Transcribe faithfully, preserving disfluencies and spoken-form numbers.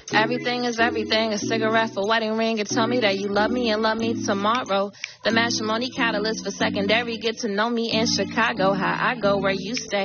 Everything is everything, a cigarette for wedding ring. And tell me that you love me and love me tomorrow. The matrimony catalyst for secondary. Get to know me in Chicago, how I go, where you stay.